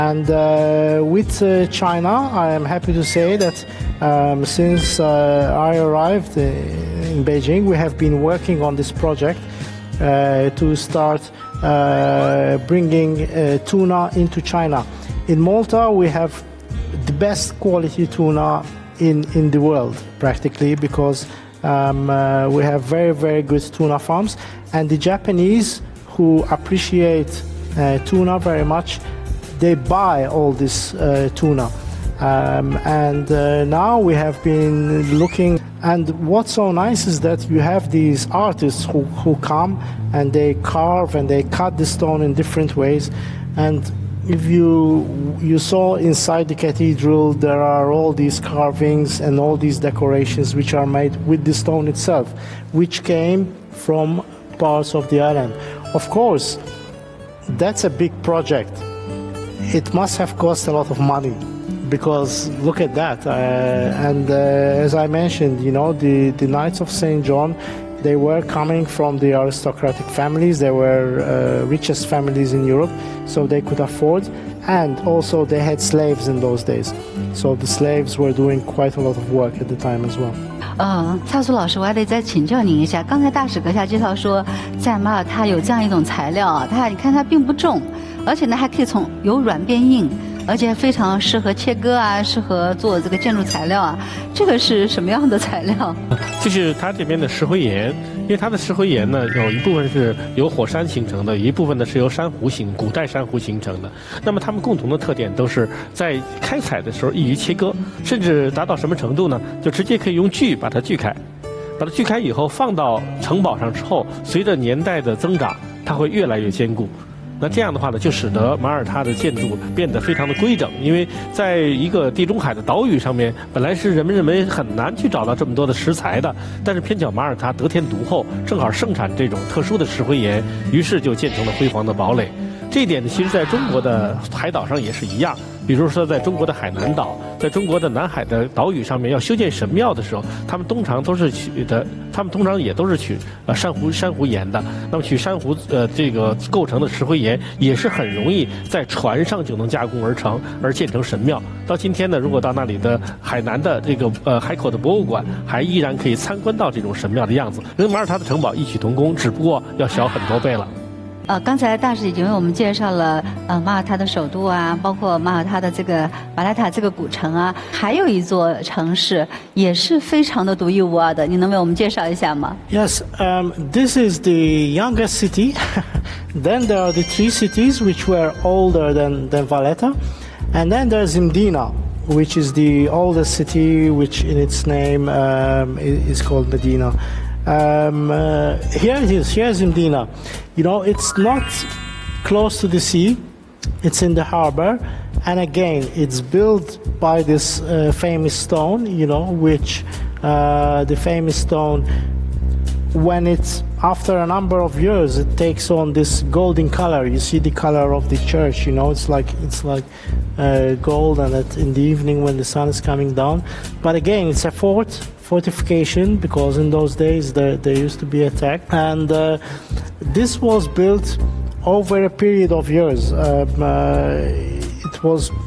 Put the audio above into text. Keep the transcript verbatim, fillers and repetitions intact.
And uh, with uh, China, I am happy to say that um, since uh, I arrived in Beijing, we have been working on this project uh, to start uh, bringing uh, tuna into China. In Malta, we have the best quality tuna in, in the world, practically, because um, uh, we have very, very good tuna farms. And the Japanese, who appreciate uh, tuna very much, they buy all this uh, tuna. Um, and uh, now we have been looking, and what's so nice is that you have these artists who, who come and they carve and they cut the stone in different ways. And if you you saw inside the cathedral, there are all these carvings and all these decorations which are made with the stone itself, which came from parts of the island. Of course, that's a big project. It must have cost a lot of money, because look at that. Uh, and uh, as I mentioned, you know, the, the Knights of Saint John, they were coming from the aristocratic families. They were uh, richest families in Europe, so they could afford. And also they had slaves in those days. So the slaves were doing quite a lot of work at the time as well. 嗯，蔡苏老师，我还得再请教您一下。刚才大使阁下介绍说，在马耳他有这样一种材料啊，它你看它并不重，而且呢还可以从由软变硬，而且非常适合切割啊，适合做这个建筑材料啊。这个是什么样的材料？ 就是它这边的石灰岩，因为它的石灰岩呢，有一部分是由火山形成的，有一部分呢是由珊瑚形、古代珊瑚形成的。那么它们共同的特点都是在开采的时候易于切割，甚至达到什么程度呢？就直接可以用锯把它锯开，把它锯开以后放到城堡上之后，随着年代的增长，它会越来越坚固。那这样的话呢，就使得马耳他的建筑变得非常的规整，因为在一个地中海的岛屿上面，本来是人们认为很难去找到这么多的石材的，但是偏巧马耳他得天独厚，正好盛产这种特殊的石灰岩，于是就建成了辉煌的堡垒。这一点呢，其实在中国的海岛上也是一样。比如说，在中国的海南岛，在中国的南海的岛屿上面要修建神庙的时候，他们通常都是取的，他们通常也都是取呃珊瑚珊瑚岩的。那么取珊瑚呃这个构成的石灰岩也是很容易在船上就能加工而成，而建成神庙。到今天呢，如果到那里的海南的这个呃海口的博物馆，还依然可以参观到这种神庙的样子，跟马耳他的城堡异曲同工，只不过要小很多倍了。 呃，刚才大使已经为我们介绍了呃马耳他的首都啊，包括马耳他的这个马来塔这个古城啊，还有一座城市也是非常的独一无二的，你能为我们介绍一下吗 Yes, um, this is the youngest city. Then there are the three cities which were older than, than Valletta. And then there's Mdina, which is the oldest city, which in its name um, is called Medina. Um, uh, here it is, here's Mdina. You know, it's not close to the sea, it's in the harbor, and again, it's built by this uh, famous stone, you know, which uh, the famous stone, when it's after a number of years, it takes on this golden color. You see the color of the church, you know, it's like it's like uh, gold, and it, in the evening when the sun is coming down. But again, it's a fort, fortification, because in those days there, there used to be attack, and uh, this was built over a period of years. Um, uh, it was